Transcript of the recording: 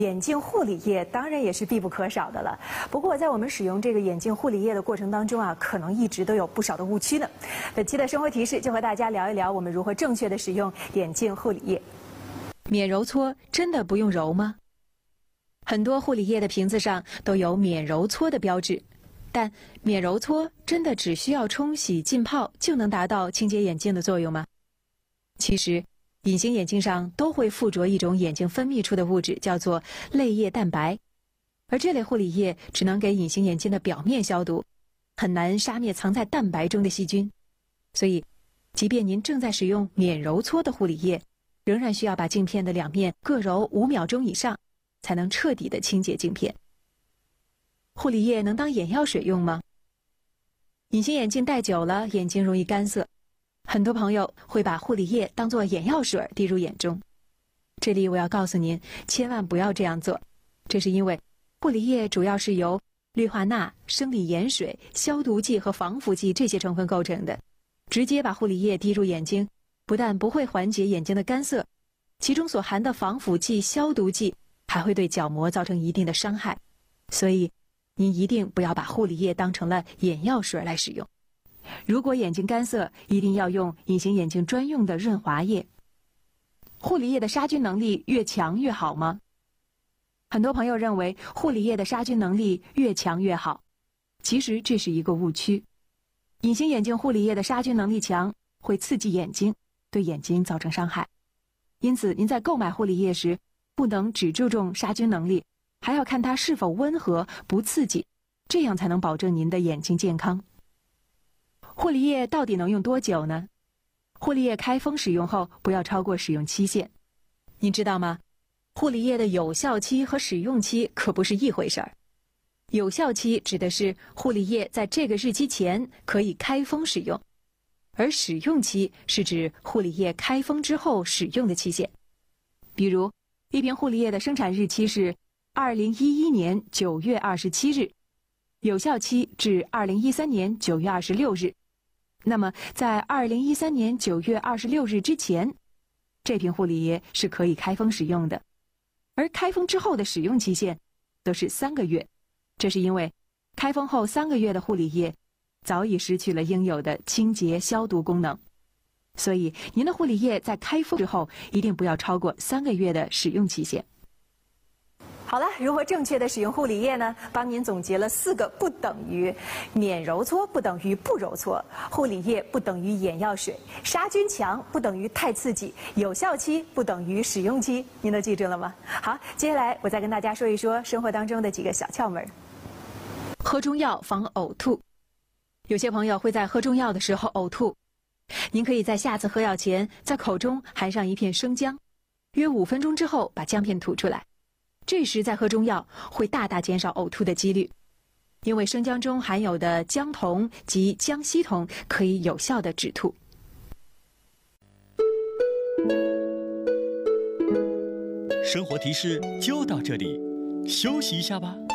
眼镜护理液当然也是必不可少的了。不过，在我们使用这个眼镜护理液的过程当中啊，可能一直都有不少的误区呢。本期的生活提示就和大家聊一聊我们如何正确的使用眼镜护理液。 免揉搓真的不用揉吗？很多护理液的瓶子上都有免揉搓的标志，但免揉搓真的只需要冲洗浸泡就能达到清洁眼镜的作用吗？其实，隐形眼镜上都会附着一种眼睛分泌出的物质，叫做泪液蛋白，而这类护理液只能给隐形眼镜的表面消毒，很难杀灭藏在蛋白中的细菌。所以，即便您正在使用免揉搓的护理液，仍然需要把镜片的两面各揉5秒钟以上，才能彻底的清洁镜片。护理液能当眼药水用吗？隐形眼镜戴久了，眼睛容易干涩。很多朋友会把护理液当作眼药水滴入眼中，这里我要告诉您，千万不要这样做。这是因为护理液主要是由氯化钠、生理盐水、消毒剂和防腐剂这些成分构成的。直接把护理液滴入眼睛，不但不会缓解眼睛的干涩，其中所含的防腐剂、消毒剂还会对角膜造成一定的伤害。所以，您一定不要把护理液当成了眼药水来使用。如果眼睛干涩，一定要用隐形眼镜专用的润滑液。护理液的杀菌能力越强越好吗？很多朋友认为护理液的杀菌能力越强越好，其实这是一个误区。隐形眼镜护理液的杀菌能力强，会刺激眼睛，对眼睛造成伤害。因此，您在购买护理液时，不能只注重杀菌能力，还要看它是否温和、不刺激，这样才能保证您的眼睛健康。护理液到底能用多久呢？护理液开封使用后不要超过使用期限。您知道吗？护理液的有效期和使用期可不是一回事儿。有效期指的是护理液在这个日期前可以开封使用，而使用期是指护理液开封之后使用的期限。比如，一瓶护理液的生产日期是2011年9月27日，有效期至2013年9月26日。那么，在2013年9月26日之前，这瓶护理液是可以开封使用的，而开封之后的使用期限都是3个月。这是因为，开封后3个月的护理液早已失去了应有的清洁消毒功能，所以您的护理液在开封之后一定不要超过3个月的使用期限。 好了，如何正确的使用护理液呢？帮您总结了4个不等于：免揉搓不等于不揉搓，护理液不等于眼药水，杀菌强不等于太刺激，有效期不等于使用期。您都记住了吗？好，接下来我再跟大家说一说生活当中的几个小窍门。 喝中药防呕吐，有些朋友会在喝中药的时候呕吐，您可以在下次喝药前在口中含上一片生姜，约5分钟之后把姜片吐出来。这时再喝中药会大大减少呕吐的几率，因为生姜中含有的姜酮及姜烯酮可以有效的止吐。 生活提示就到这里，休息一下吧。